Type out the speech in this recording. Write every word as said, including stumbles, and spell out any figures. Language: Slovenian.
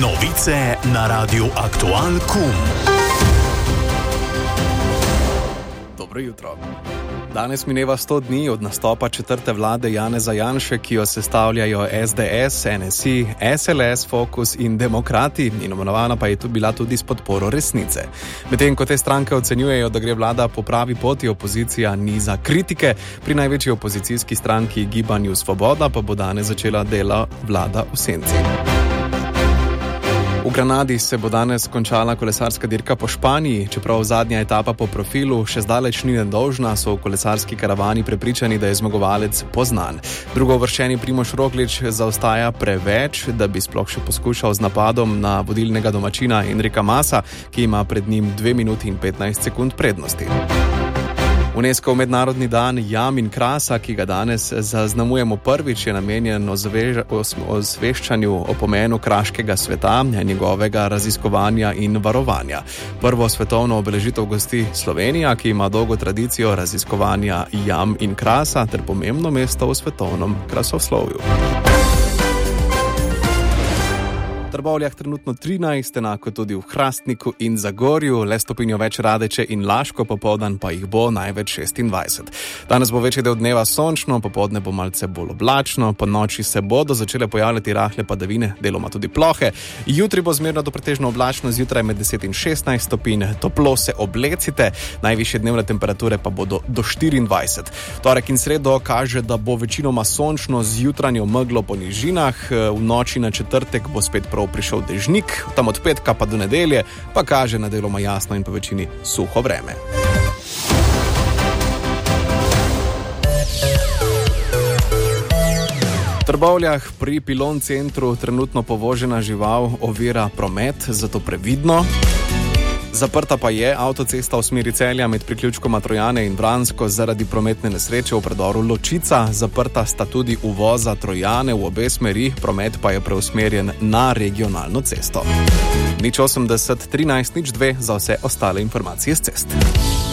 Novice na Radiu Aktual Kum. Dobro jutro. Danes mineva sto dni od nastopa četrte vlade Janeza Janše, ki jo sestavljajo es de es, en es i, es el es, Fokus in Demokrati, in imenovana pa je tu bila tudi s podporo Resnice. Medtem ko te stranke ocenjujejo, da gre vlada po pravi poti, opozicija niza kritike, pri največji opozicijski stranki Gibanju Svoboda pa bo danes začela dela vlada v senci. V Granadi se bo danes končala kolesarska dirka po Španiji. Čeprav zadnja etapa po profilu še zdaleč ni nedolžna, so v kolesarski karavani prepričani, da je zmagovalec poznan. Drugouvrščeni Primož Roglič zaostaja preveč, da bi sploh še poskušal z napadom na vodilnega domačina Enrika Masa, ki ima pred njim dve minuti in petnajst sekund prednosti. UNESCO mednarodni dan jam in krasa, ki ga danes zaznamujemo prvič, je namenjen osveščanju o pomenu kraškega sveta, njegovega raziskovanja in varovanja. Prvo svetovno obeležitev gosti Slovenija, ki ima dolgo tradicijo raziskovanja jam in krasa ter pomembno mesto v svetovnem krasoslovju. V Trbovljah trenutno trinajst, enako tudi v Hrastniku in Zagorju, le stopinjo več Radeče in Laško, popoldan pa jih bo največ šestindvajset. Danes bo večji del dneva sončno, popoldne bo malce bolj oblačno, po noči se bodo začele pojavljati rahle padavine, deloma tudi plohe. Jutri bo zmerno do pretežno oblačno, zjutraj med deset in šestnajst stopinj, toplo se oblecite, najvišje dnevne temperature pa bodo do štiriindvajset. Torek in sredo kaže, da bo večinoma sončno z jutranjo meglo po nižinah, v noči na četrtek bo spet prav prišel dežnik, tam od petka pa do nedelje pa kaže na deloma jasno in po večini suho vreme. V Trbovljah pri Pilon centru trenutno povožena žival ovira promet, zato previdno. Zaprta pa je avtocesta v smeri Celja med priključkoma Trojane in Vransko zaradi prometne nesreče v predoru Ločica. Zaprta sta tudi uvoza Trojane v obe smeri, promet pa je preusmerjen na regionalno cesto. nič osemdeset trinajst nič dve za vse ostale informacije s cest.